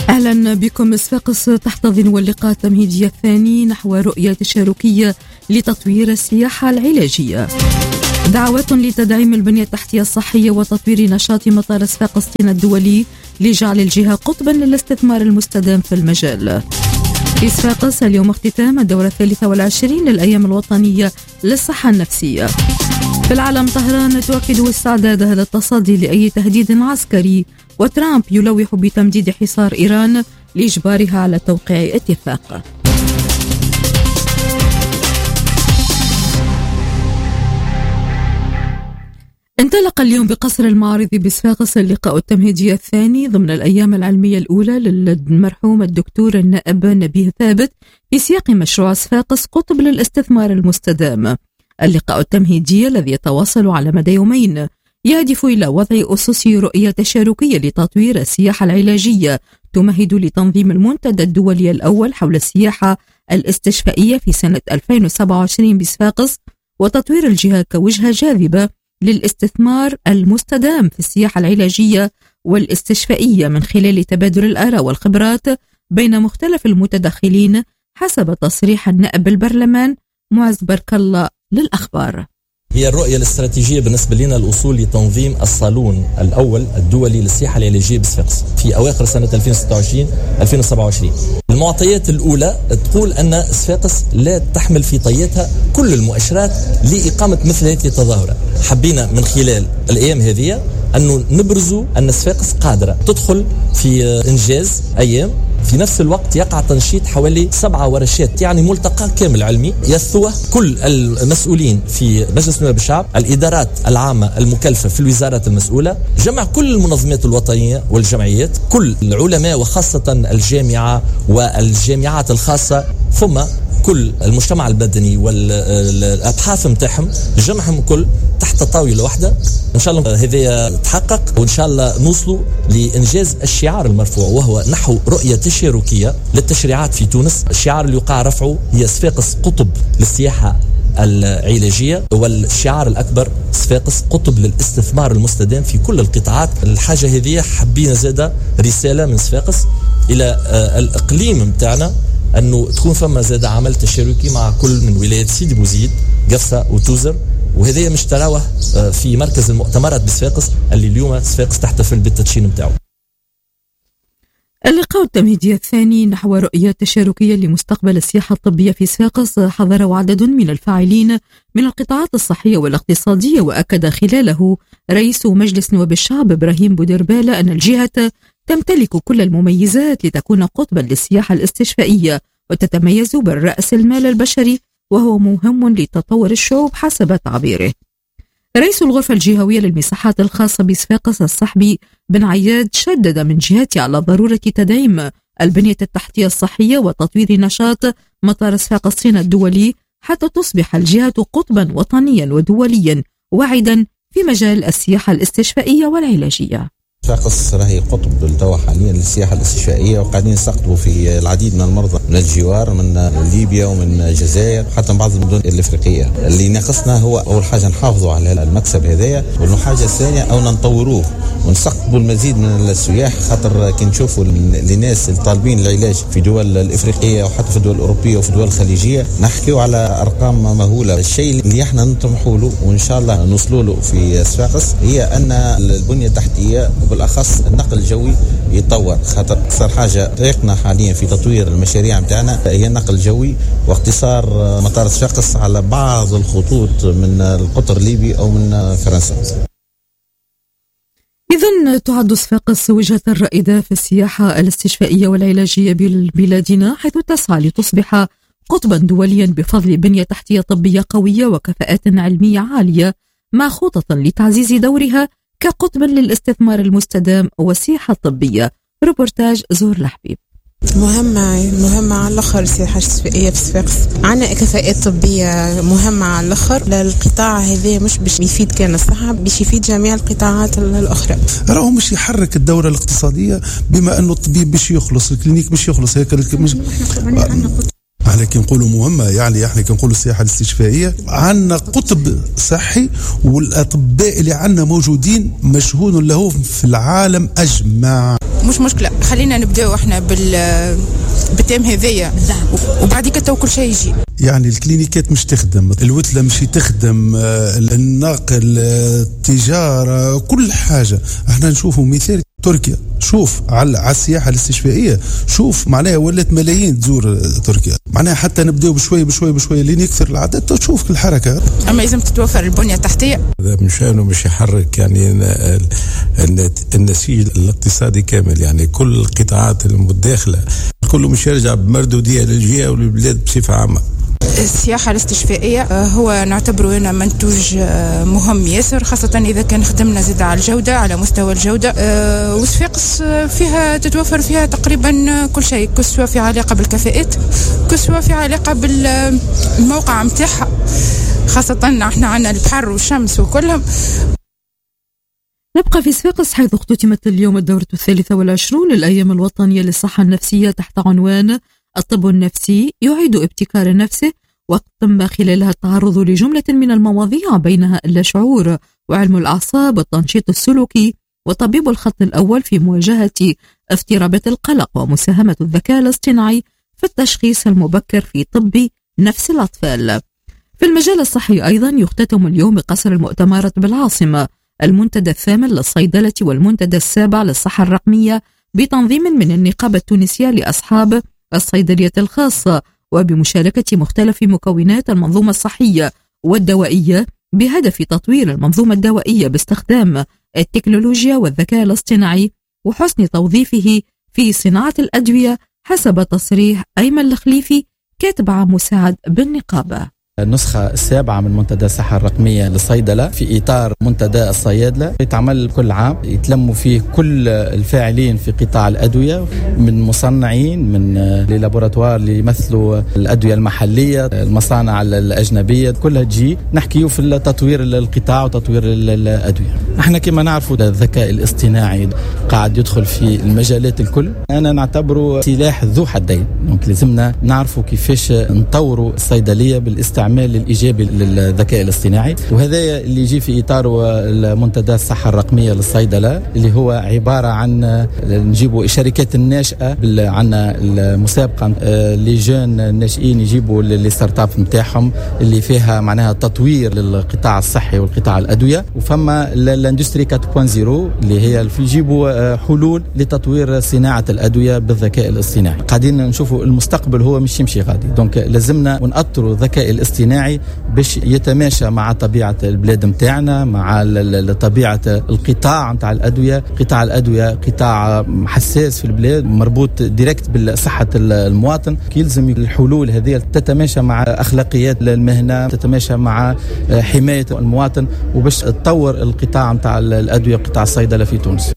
أهلا بكم. صفاقس تحتضن اللقاء التمهيدي الثاني نحو رؤية تشاركية لتطوير السياحة العلاجية. دعوات لتدعيم البنية التحتية الصحية وتطوير نشاط مطار صفاقس الدولي لجعل الجهة قطبا للاستثمار المستدام في المجال. في صفاقس اليوم اختتام الدورة 23 للأيام الوطنية للصحة النفسية. في العالم طهران تؤكد استعدادها للتصدي لأي تهديد عسكري، وترامب يلوح بتمديد حصار إيران لإجبارها على توقيع اتفاق. انطلق اليوم بقصر المعارض بصفاقس اللقاء التمهيدي الثاني ضمن الأيام العلمية الأولى للمرحوم الدكتور النائب نبيه ثابت في سياق مشروع صفاقس قطب للاستثمار المستدام. اللقاء التمهيدي الذي يتواصل على مدى يومين يهدف إلى وضع أسس رؤية تشاركية لتطوير السياحة العلاجية تمهد لتنظيم المنتدى الدولي الأول حول السياحة الاستشفائية في سنة 2027 بصفاقس، وتطوير الجهة كوجهة جاذبة للاستثمار المستدام في السياحة العلاجية والاستشفائية من خلال تبادل الآراء والخبرات بين مختلف المتدخلين، حسب تصريح النائب البرلمان معز برك الله للأخبار. هي الرؤية الاستراتيجية بالنسبة لنا الوصول لتنظيم الصالون الأول الدولي للسياحة العلاجية بصفاقس في أواخر سنة 2026-2027. المعطيات الأولى تقول أن صفاقس لا تحمل في طياتها كل المؤشرات لإقامة مثل هذه التظاهرات. حبينا من خلال الأيام هذه أنه نبرزوا أن صفاقس قادرة تدخل في إنجاز أيام. في نفس الوقت يقع تنشيط حوالي 7 ورشات، يعني ملتقى كامل علمي يثوه كل المسؤولين في مجلس نواب الشعب، الإدارات العامة المكلفة في الوزارات المسؤولة، جمع كل المنظمات الوطنية والجمعيات، كل العلماء وخاصة الجامعة والجامعات الخاصة، ثم كل المجتمع المدني والأبحاث متاعهم، جمعهم كل تحت طاولة واحدة. إن شاء الله هذا يتحقق، وإن شاء الله نوصلوا لإنجاز الشعار المرفوع، وهو نحو رؤية تشاركية للتشريعات في تونس. الشعار اللي يقع رفعه هي صفاقس قطب للسياحة العلاجية، والشعار الأكبر صفاقس قطب للاستثمار المستدام في كل القطاعات. الحاجة هذه حبينا زادة رسالة من صفاقس إلى الإقليم متاعنا أنه تكون فما زاد عمل تشاركي مع كل من ولايات سيدي بوزيد، قفصة وتوزر، وهذا مش تراوه في مركز المؤتمرات بصفاقس اللي اليوم صفاقس تحتفل بالتدشين متاعه. اللقاء التمهيدي الثاني نحو رؤية تشاركية لمستقبل السياحة الطبية في صفاقس حضره عدد من الفاعلين من القطاعات الصحية والاقتصادية، وأكد خلاله رئيس مجلس نواب الشعب إبراهيم بودربالة أن الجهة تمتلك كل المميزات لتكون قطبا للسياحة الاستشفائية وتتميز بالرأس المال البشري، وهو مهم لتطور الشعوب حسب تعبيره. رئيس الغرفة الجهوية للمساحات الخاصة بصفاقس الصحبي بن عياد شدد من جهته على ضرورة تدعيم البنية التحتية الصحية وتطوير نشاط مطار صفاقس الدولي حتى تصبح الجهة قطبا وطنيا ودوليا واعدا في مجال السياحة الاستشفائية والعلاجية. صفاقس راهي قطب التوا حاليا للسياحة الاستشفائية، وقاعدين نستقطبوا في العديد من المرضى من الجوار، من ليبيا ومن الجزائر حتى من بعض المدن الافريقية. اللي ناقصنا هو اول حاجة نحافظوا على المكسب هذايا، والحاجة الثانية او نطوروه ونستقطبوا المزيد من السياح، خاطر كي نشوفوا الناس الطالبين العلاج في دول الافريقية وحتى في الدول الاوروبية وفي الدول الخليجية نحكيوا على ارقام مهولة. الشيء اللي احنا نطمحوا له وان شاء الله نوصلوا له في صفاقس هي ان البنية التحتية وبالأخص النقل الجوي يتطور، خاطر أكثر حاجة طريقنا حاليا في تطوير المشاريع متاعنا هي النقل الجوي واختصار مطار صفاقس على بعض الخطوط من القطر الليبي أو من فرنسا. إذن تعد صفاقس وجهة رائدة في السياحة الاستشفائية والعلاجية ببلادنا، حيث تسعى لتصبح قطبا دوليا بفضل بنية تحتية طبية قوية وكفاءات علمية عالية، مع خطط لتعزيز دورها كقطب للاستثمار المستدام والسياحة الطبية. روبورتاج زور لحبيب. مهمة على الآخر السياحة الاستشفائية في صفاقس، عنا كفاءات طبية مهمة على الآخر. القطاع هذا مش باش يفيد كان الصحة، باش يفيد جميع القطاعات الأخرى. راهو مش يحرك الدورة الاقتصادية، بما أنه الطبيب باش يخلص، الكلينيك باش يخلص، هيك مش احنا كي نقولوا مهمة، يعني احنا كي نقولوا السياحة الاستشفائية عندنا قطب صحي، والأطباء اللي عندنا موجودين مشهود له في العالم أجمع. مش مشكلة، خلينا نبدأ احنا بالتيم هذية وبعد كده كل شيء يجي. يعني الكلينيكات مش تخدم، الوتلة مش تخدم، النقل، التجارة، كل حاجة. احنا نشوفوا مثال تركيا، شوف على السياحة الاستشفائية، شوف معناها ولات ملايين تزور تركيا، معناها حتى نبدأ بشوي بشوي بشوي لين يكثر العدد تشوف الحركة. أما لازم تتوفر البنية التحتية. هذا مشانه مش يحرك يعني النسيج الاقتصادي كامل، يعني كل القطاعات المتداخلة كله مش يرجع بمردودية للجهة وللبلاد بصفة عامة. السياحة الاستشفائية هو نعتبره هنا منتوج مهم ياسر، خاصة إذا كان خدمنا زيادة على الجودة، على مستوى الجودة. وصفاقس فيها تتوفر فيها تقريبا كل شيء، كسوة في علاقة بالكفاءات، كسوة في علاقة بالموقع متاعها، خاصة احنا عنا البحر والشمس وكلهم. نبقى في صفاقس حيث اختتمت اليوم الدورة 23 للأيام الوطنية للصحة النفسية تحت عنوان الطب النفسي يعيد ابتكار نفسه، وتم خلالها التعرض لجملة من المواضيع بينها اللاشعور وعلم الأعصاب والتنشيط السلوكي وطبيب الخط الأول في مواجهة اضطرابات القلق ومساهمة الذكاء الاصطناعي في التشخيص المبكر في طب نفس الأطفال. في المجال الصحي أيضا يختتم اليوم بقصر المؤتمرات بالعاصمة المنتدى الثامن للصيدلة والمنتدى السابع للصحة الرقمية بتنظيم من النقابة التونسية لأصحاب الصيدلية الخاصة، وبمشاركة مختلف مكونات المنظومة الصحية والدوائية بهدف تطوير المنظومة الدوائية باستخدام التكنولوجيا والذكاء الاصطناعي وحسن توظيفه في صناعة الأدوية، حسب تصريح أيمن الخليفي كاتب عام مساعد بالنقابة. النسخة السابعة من منتدى الصحة الرقمية للصيدلة في إطار منتدى الصيادلة يتعمل كل عام، يتلموا فيه كل الفاعلين في قطاع الأدوية، من مصنعين، من لابوراتوار اللي يمثلوا الأدوية المحلية، المصانع الأجنبية، كلها تجي نحكيه في تطوير القطاع وتطوير الأدوية. احنا كما نعرفوا الذكاء الاصطناعي قاعد يدخل في المجالات الكل، أنا نعتبره سلاح ذو حدين، دونك لازمنا نعرفوا كيفاش نطوروا الصيدلية بالاستعمال الإيجابي للذكاء الاصطناعي. وهذا اللي يجي في إطار المنتدى الصحة الرقمية للصيدلة، اللي هو عبارة عن نجيبوا الشركات الناشئة، عنا المسابقة اللي جون الناشئين يجيبوا الستارت اب نتاعهم اللي فيها معناها تطوير للقطاع الصحي والقطاع الأدوية، وفما الاندستري 4.0 اللي هي يجيبوا حلول لتطوير صناعة الأدوية بالذكاء الاصطناعي. قاعدين نشوفوا المستقبل هو مش يمشي غادي، دونك لازمنا نأطروا الذكاء الاصطناعي باش يتماشى مع طبيعة البلاد متاعنا، مع طبيعة القطاع متاع الأدوية. قطاع الأدوية قطاع حساس في البلاد، مربوط ديركت بالصحة المواطن، يلزم الحلول هذه تتماشى مع أخلاقيات المهنة، تتماشى مع حماية المواطن، وباش تطور القطاع متاع الأدوية، قطاع الصيدلة في تونس.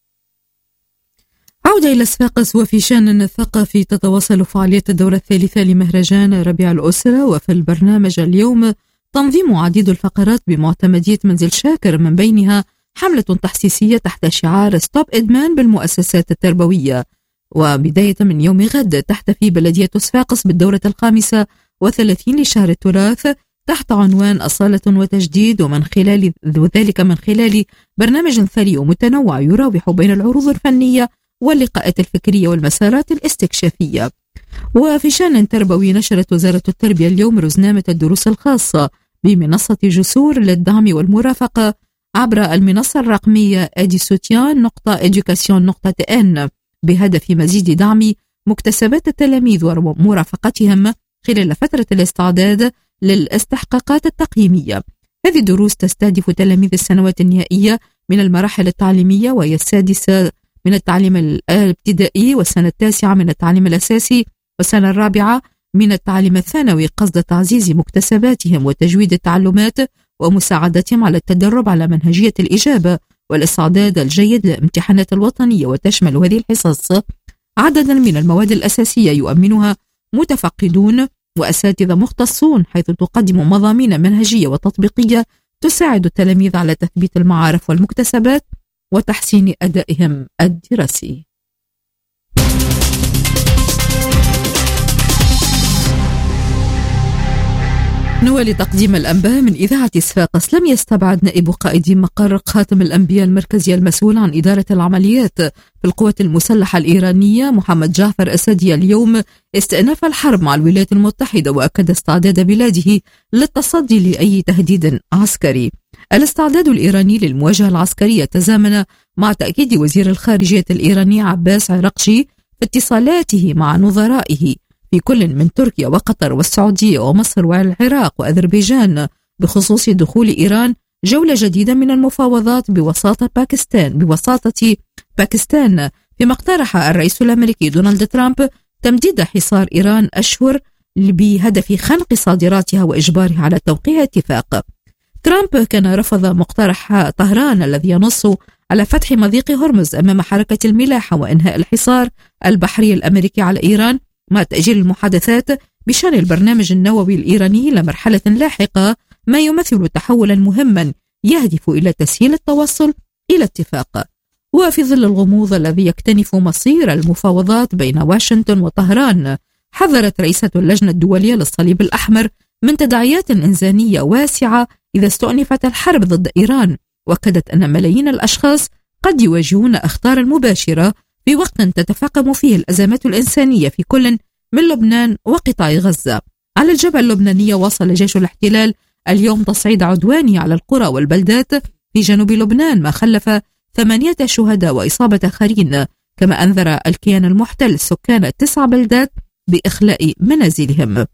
عودة إلى صفاقس، وفي شأن الثقافي تتواصل فعاليات الدورة الثالثة لمهرجان ربيع الأسرة، وفي البرنامج اليوم تنظيم عديد الفقرات بمعتمدية منزل شاكر، من بينها حملة تحسيسية تحت شعار ستوب إدمان بالمؤسسات التربوية. وبداية من يوم غد تحتفي بلدية صفاقس بالدورة 35 لشهر التراث تحت عنوان أصالة وتجديد، وذلك من خلال برنامج ثري ومتنوع يراوح بين العروض الفنية واللقاءات الفكرية والمسارات الاستكشافية. وفي شأن تربوي نشرت وزارة التربية اليوم رزنامة الدروس الخاصة بمنصة جسور للدعم والمرافقة عبر المنصة الرقمية edisotien.education.tn بهدف مزيد دعم مكتسبات التلاميذ ومرافقتهم خلال فترة الاستعداد للاستحقاقات التقييمية. هذه الدروس تستهدف تلاميذ السنوات النهائية من المراحل التعليمية، وهي السادسة من التعليم الابتدائي، والسنة التاسعة من التعليم الأساسي، والسنة الرابعة من التعليم الثانوي، قصد تعزيز مكتسباتهم وتجويد التعلمات ومساعدتهم على التدرب على منهجية الإجابة والاستعداد الجيد للامتحانات الوطنية. وتشمل هذه الحصص عددا من المواد الأساسية يؤمنها متفقدون وأساتذة مختصون، حيث تقدم مضامين منهجية وتطبيقية تساعد التلاميذ على تثبيت المعارف والمكتسبات وتحسين أدائهم الدراسي. نوالي تقديم الأنباء من إذاعة صفاقس. لم يستبعد نائب قائد مقر خاتم الأنبياء المركزي المسؤول عن إدارة العمليات في القوات المسلحة الإيرانية محمد جعفر أسدي اليوم استئناف الحرب مع الولايات المتحدة، وأكد استعداد بلاده للتصدي لأي تهديد عسكري. الاستعداد الإيراني للمواجهة العسكرية تزامن مع تأكيد وزير الخارجية الإيراني عباس عراقجي في اتصالاته مع نظرائه في كل من تركيا وقطر والسعودية ومصر والعراق وأذربيجان بخصوص دخول إيران جولة جديدة من المفاوضات بوساطة باكستان، فيما اقترح الرئيس الأمريكي دونالد ترامب تمديد حصار إيران أشهر بهدف خنق صادراتها وإجبارها على توقيع اتفاق. ترامب كان رفض مقترح طهران الذي ينص على فتح مضيق هرمز أمام حركة الملاحة وإنهاء الحصار البحري الأمريكي على إيران، مع تأجيل المحادثات بشأن البرنامج النووي الإيراني إلى مرحلة لاحقة، ما يمثل تحولا مهما يهدف إلى تسهيل التوصل إلى اتفاق. وفي ظل الغموض الذي يكتنف مصير المفاوضات بين واشنطن وطهران، حذرت رئيسة اللجنة الدولية للصليب الأحمر من تداعيات إنسانية واسعة إذا استؤنفت الحرب ضد إيران، وأكدت أن ملايين الأشخاص قد يواجهون أخطارا مباشرة في وقت تتفاقم فيه الأزمات الإنسانية في كل من لبنان وقطاع غزة. على الجبهة اللبنانية واصل جيش الاحتلال اليوم تصعيد عدواني على القرى والبلدات في جنوب لبنان، ما خلف 8 شهداء وإصابة آخرين، كما أنذر الكيان المحتل سكان 9 بلدات بإخلاء منازلهم.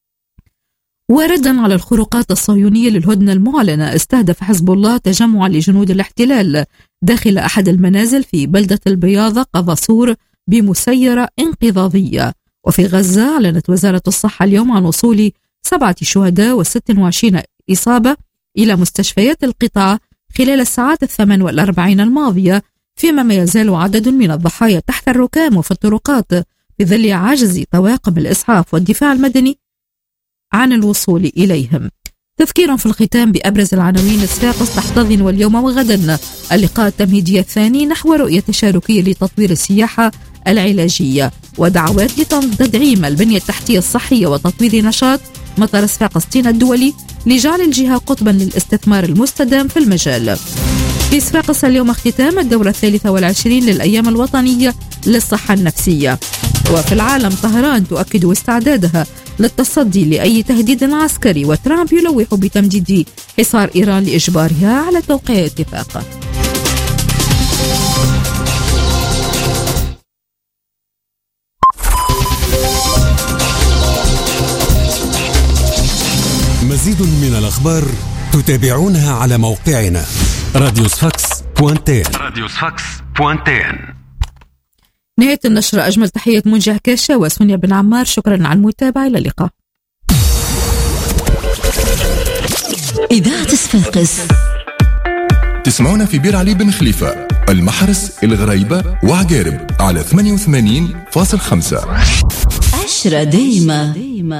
وردا على الخروقات الصهيونية للهدنة المعلنة، استهدف حزب الله تجمعا لجنود الاحتلال داخل أحد المنازل في بلدة البياضة قفصور بمسيرة انقضاضية. وفي غزة أعلنت وزارة الصحة اليوم عن وصول 7 شهداء و26 إصابة إلى مستشفيات القطاع خلال الساعات 48 الماضية، فيما ما يزال عدد من الضحايا تحت الركام وفي الطرقات في ظل عجز طواقم الإسعاف والدفاع المدني عن الوصول إليهم. تذكيرا في الختام بأبرز العناوين. صفاقس تحتضن واليوم وغدا اللقاء التمهيدي الثاني نحو رؤية تشاركية لتطوير السياحة العلاجية، ودعوات لتدعيم البنية التحتية الصحية وتطوير نشاط مطار صفاقس الدولي لجعل الجهة قطبا للاستثمار المستدام في المجال. في صفاقس اليوم اختتام الدورة 23 للأيام الوطنية للصحة النفسية. وفي العالم طهران تؤكد استعدادها للتصدي لأي تهديد عسكري، وترامب يلوح بتمديد حصار إيران لإجبارها على توقيع اتفاق. مزيد من الأخبار تتابعونها على موقعنا radiosfax.tn. نهاية النشرة. أجمل تحية منجي عكاشة وسونيا بن عمار، شكرا على المتابعة، إلى اللقاء. إذاعة صفاقس تسمعونا في بير علي بن خليفة، المحرس، الغريبة وعقارب على 88.5. 10 دايما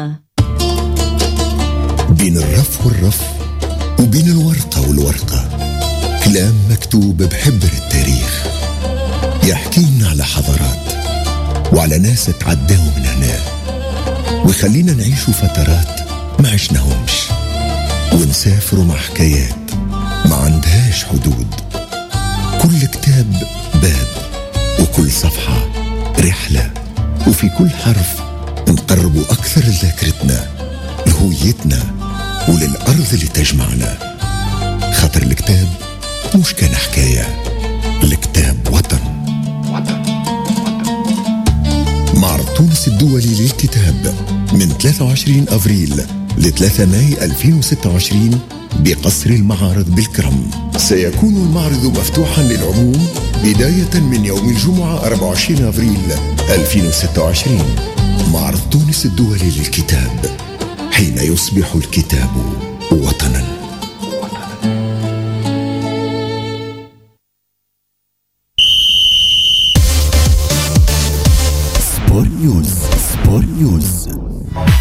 بين الرف والرف وبين الورقة والورقة كلام مكتوب بحبر التاريخ، يحكي لنا على حضارات وعلى ناس تعداوا من هنا، ويخلينا نعيشوا فترات ما عشناهمش، ونسافروا مع حكايات ما عندهاش حدود. كل كتاب باب، وكل صفحة رحلة، وفي كل حرف نقربوا أكثر لذاكرتنا، لهويتنا وللأرض اللي تجمعنا. خاطر الكتاب مش كان حكاية، الكتاب وطن. معرض تونس الدولي للكتاب من 23 أفريل ل 3 ماي 2026 بقصر المعارض بالكرم. سيكون المعرض مفتوحا للعموم بداية من يوم الجمعة 24 أفريل 2026. معرض تونس الدولي للكتاب، حين يصبح الكتاب وطنا. سبور نيوز